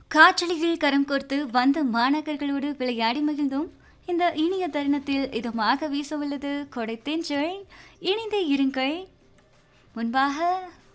காற்றலையில் கரம் கோர்த்து வந்த மாணாக்கர்களோடு விளையாடி மகிழ்ந்தோம். இந்த இனிய தருணத்தில் இதமாக வீசவுள்ளது கொடைத்தேஞ்சல். இணைந்தே இருங்கள். முன்பாக